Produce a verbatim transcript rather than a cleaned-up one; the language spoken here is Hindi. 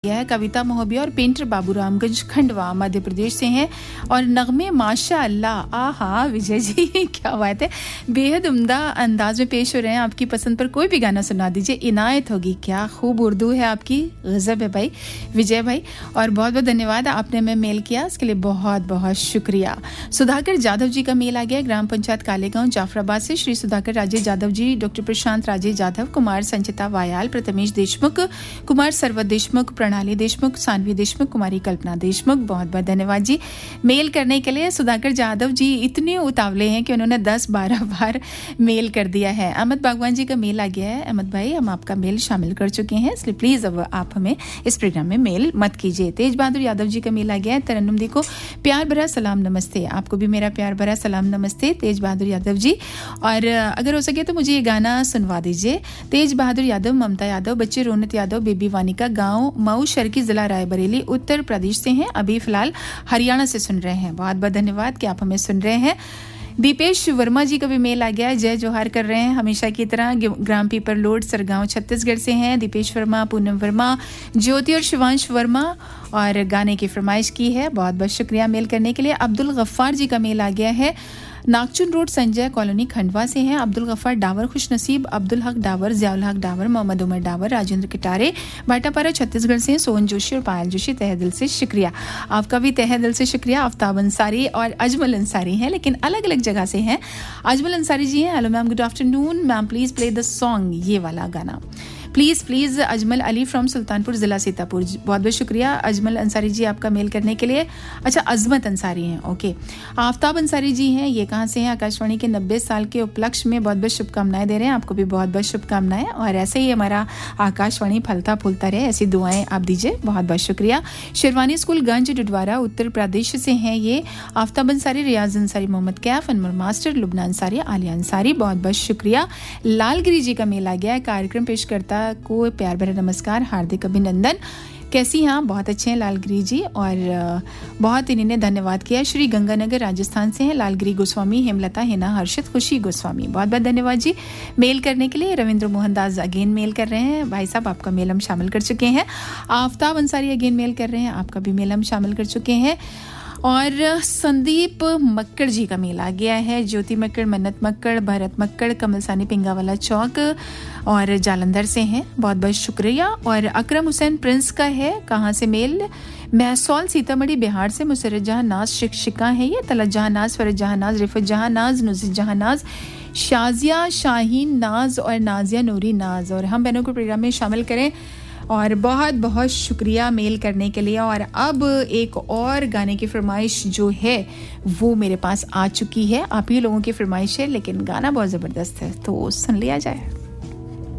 यह है कविता मोहबी और पेंटर बाबू रामगंज खंडवा मध्य प्रदेश से हैं और नगमे माशाअल्लाह आहा विजय जी क्या बात है, बेहद उम्दा अंदाज में पेश हो रहे हैं। आपकी पसंद पर कोई भी गाना सुना दीजिए, इनायत होगी। क्या खूब उर्दू है आपकी, गजब है भाई विजय भाई, और बहुत बहुत धन्यवाद आपने हमें मेल किया, इसके लिए बहुत बहुत शुक्रिया। सुधाकर जाधव जी का मेल आ गया ग्राम पंचायत कालेगांव जाफराबाद से। श्री सुधाकर राजेश जाधव जी, डॉक्टर प्रशांत राजेश जाधव, कुमार संचिता वायाल, प्रथमेश देशमुख, कुमार सरवत देशमुख, प्रणाली देशमुख, सानवी देशमुख, कुमारी कल्पना देशमुख, बहुत बहुत धन्यवाद जी मेल करने के लिए। सुधाकर जाधव जी इतने उतावले हैं कि उन्होंने दस बारह बार मेल कर दिया है। अहमद बागवान जी का मेल आ गया है। अहमद भाई, हम आपका मेल शामिल कर चुके हैं, इसलिए प्लीज अब आप हमें इस प्रोग्राम में मेल मत कीजिए। तेज बहादुर यादव जी का मेल आ गया है। तरन्नुम दी को प्यार भरा सलाम नमस्ते। आपको भी मेरा प्यार भरा सलाम नमस्ते तेज बहादुर यादव जी, और अगर हो सके तो मुझे ये गाना सुनवा दीजिए। तेज बहादुर यादव, ममता यादव, बच्चे रोनत यादव, बेबी वानिका, गाँव मऊ शर्की, जिला रायबरेली, उत्तर प्रदेश से हैं, अभी फिलहाल हरियाणा से सुन रहे हैं। बहुत बहुत धन्यवाद कि आप हमें सुन रहे हैं। दीपेश वर्मा जी का भी मेल आ गया है, जय जोहार कर रहे हैं हमेशा की तरह। ग्राम पीपर लोड सरगांव छत्तीसगढ़ से हैं दीपेश वर्मा, पूनम वर्मा, ज्योति और शिवांश वर्मा, और गाने की फरमाइश की है। बहुत बहुत शुक्रिया मेल करने के लिए। अब्दुल गफ्फार जी का मेल आ गया है, नागचुन रोड संजय कॉलोनी खंडवा से हैं। अब्दुल गफ्फार डावर, खुशनसीब, अब्दुल हक डावर, जियाउल हक डावर, मोहम्मद उमर डावर, राजेंद्र किटारे, भाटापारा छत्तीसगढ़ से। सोहन जोशी और पायल जोशी, तहे दिल से शुक्रिया। आपका भी तहे दिल से शुक्रिया। आफ्ताब अंसारी और अजमल अंसारी हैं, लेकिन अलग अलग जगह से हैं। अजमल अंसारी जी हैं, hello ma'am, good afternoon ma'am, please play the song, ये वाला गाना please please. Ajmal Ali from Sultanpur जिला सीतापुर, बहुत बहुत शुक्रिया अजमल अंसारी जी आपका मेल करने के लिए। अच्छा, अजमत अंसारी हैं, ओके। आफ्ताब अंसारी जी हैं, ये कहाँ से हैं? आकाशवाणी के नब्बे साल के उपलक्ष्य में बहुत बहुत शुभकामनाएं दे रहे हैं। आपको भी बहुत बहुत शुभकामनाएं, और ऐसे ही हमारा आकाशवाणी फलता फूलता रहे, ऐसी दुआएं आप दीजिए। बहुत बहुत शुक्रिया। शेरवानी स्कूल गंज डुडवारा उत्तर प्रदेश से हैं ये आफ्ताब अंसारी, रियाज अंसारी, मोहम्मद कैफ, अनवर मास्टर, लुबना अंसारी, आलिया अंसारी, बहुत बहुत शुक्रिया। लालगिरी जी का मेल आ गया है। कार्यक्रम पेश करता को प्यार भरा नमस्कार, हार्दिक अभिनंदन। कैसी हैं आप? बहुत अच्छे हैं लालगिरी जी, और बहुत इन्होंने धन्यवाद किया। श्री गंगानगर राजस्थान से हैं लालगिरी गोस्वामी, हेमलता, हिना, हर्षित, खुशी गोस्वामी, बहुत बहुत धन्यवाद जी मेल करने के लिए। रविंद्र मोहन दास अगेन मेल कर रहे हैं। भाई साहब, आपका मेल हम शामिल कर चुके हैं। आफ्ताब अंसारी अगेन मेल कर रहे हैं, आपका भी मेल हम शामिल कर चुके हैं। और संदीप मक्कड़ जी का मेल आ गया है। ज्योति मक्कड़, मन्नत मक्कड़, भरत मक्कड़, कमल सानी, पिंगावाला चौक और जालंधर से हैं, बहुत बहुत शुक्रिया। और अकरम हुसैन प्रिंस का है, कहाँ से मेल? महसौल सीतामढ़ी बिहार से। मुसरत जहां नाज शिक्षिका है ये, तलत जहां नाज, फरज जहां नाज, रिफत जहां नाज, नुज़ित जहां नाज, शाजिया शाहीन नाज और नाजिया नूरी नाज, और हम बहनों को प्रोग्राम में शामिल करें। और बहुत बहुत शुक्रिया मेल करने के लिए। और अब एक और गाने की फरमाइश जो है वो मेरे पास आ चुकी है। आप ही लोगों की फरमाइश है, लेकिन गाना बहुत ज़बरदस्त है, तो सुन लिया जाए।